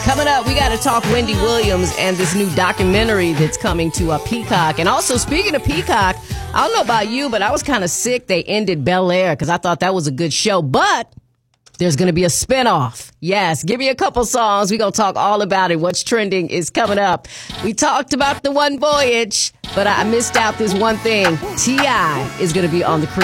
Coming up, we got to talk Wendy Williams and this new documentary that's coming to Peacock. And also, speaking of Peacock, I don't know about you, but I was kind of sick they ended Bel-Air because I thought that was a good show. But there's going to be a spinoff. Yes, give me a couple songs. We're going to talk all about it. What's trending is coming up. We talked about The One Voyage, but I missed out this one thing. T.I. is going to be on the cruise.